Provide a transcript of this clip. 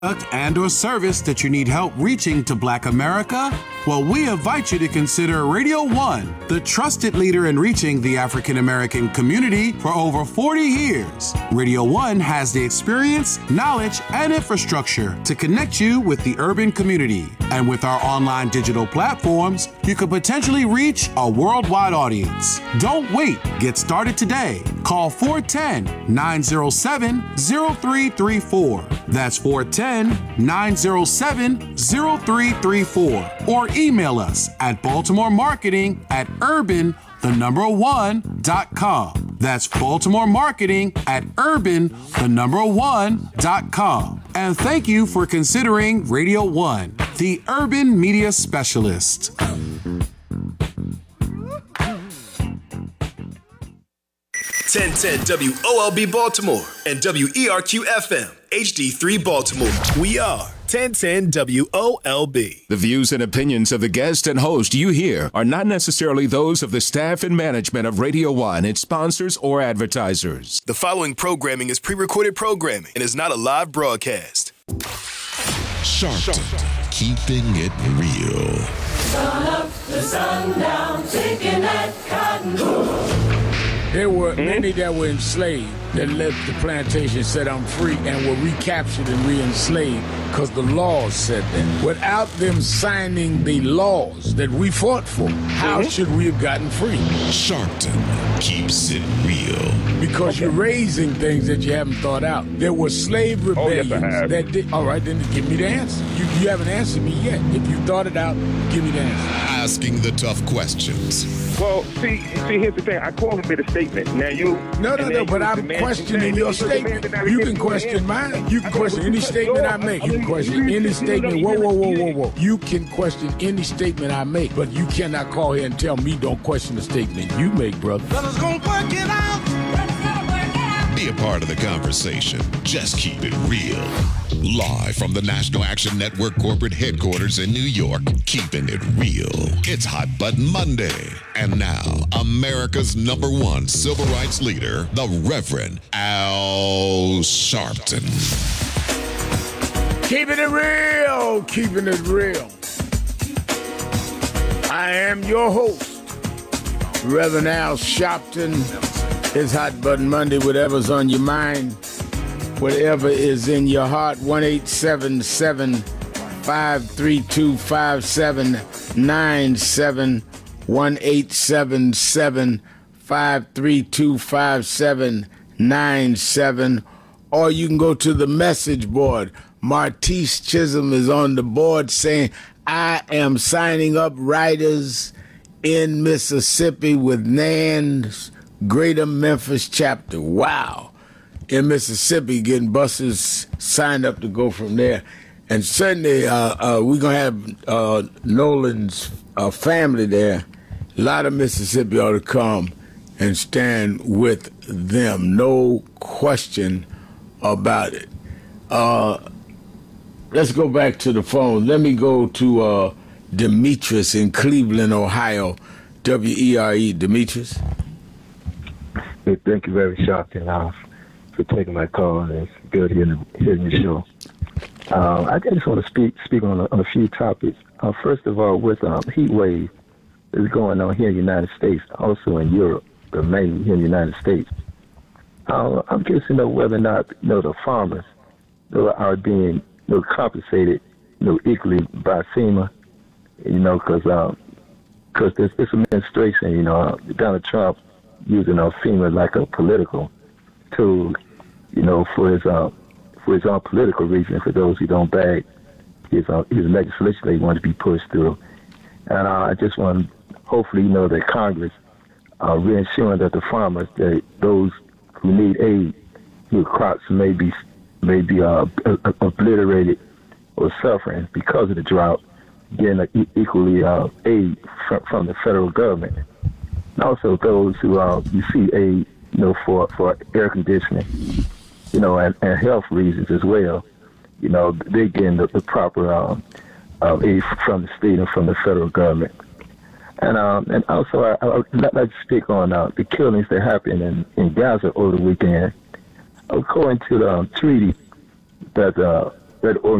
And or service that you need help reaching to Black America? Well, we invite you to consider Radio One, the trusted leader in reaching the African American community for over 40 years. Radio One has the experience, knowledge, and infrastructure to connect you with the urban community. And with our online digital platforms, you could potentially reach a worldwide audience. Don't wait. Get started today. Call 410-907-0334. That's 410-907-0334. Or email us at baltimoremarketing@urban1.com. That's Baltimore Marketing at urban1.com. And thank you for considering Radio One, the urban media specialist. 1010 WOLB Baltimore and WERQ FM HD3 Baltimore. We are 1010 WOLB. The views and opinions of the guest and host you hear are not necessarily those of the staff and management of Radio One, its sponsors, or advertisers. The following programming is pre-recorded programming and is not a live broadcast. Sharpton, keeping it real. Sun up to sundown, taking that cotton. There were many that were enslaved that left the plantation, set them free, and were recaptured and re-enslaved because the laws said that. Without them signing the laws that we fought for, how should we have gotten free? Sharpton keeps it real. Because you're raising things that you haven't thought out. There were slave rebellions that did. All right, then give me the answer. You haven't answered me yet. If you thought it out, give me the answer. Asking the tough questions. Well, see, here's the thing. I call it a statement. Now you. No, but I'm questioning your statement. You can question mine. You can question any statement I make. You can question any statement. Whoa. You can question any statement I make, but you cannot call here and tell me don't question the statement you make, brother. Brother's gonna work it out. Be a part of the conversation. Just keep it real. Live from the National Action Network corporate headquarters in New York, keeping it real. It's Hot Button Monday. And now, America's #1 civil rights leader, the Reverend Al Sharpton. Keeping it real, keeping it real. I am your host, Reverend Al Sharpton. It's Hot Button Monday, whatever's on your mind, whatever is in your heart. 1-877-532-5797. 1-877-532-5797. Or you can go to the message board. Martise Chisholm is on the board saying, I am signing up writers in Mississippi with NAN's Greater Memphis chapter. Wow. In Mississippi, getting buses signed up to go from there. And certainly, we're going to have Nolan's family there. A lot of Mississippi ought to come and stand with them. No question about it. Let's go back to the phone. Let me go to Demetrius in Cleveland, Ohio. WERE, Demetrius. Hey, thank you very much, for taking my call. It's good hearing your show. I just want to speak on a few topics. First of all, with heat wave that's going on here in the United States, also in Europe, but mainly here in the United States. I'm curious to know whether or not the farmers are being compensated equally by FEMA. Because this administration, Donald Trump using FEMA like a political tool, for his own political reason. For those who don't bag his legislation they want to be pushed through, and I just want to hopefully that Congress reassuring that the farmers, that those who need aid, whose crops may be obliterated or suffering because of the drought, getting equally aid from the federal government. And also those who receive aid, for air conditioning, and health reasons as well. They getting the proper aid from the state and from the federal government. And also I would like to speak on the killings that happened in Gaza over the weekend. According to the treaty that Red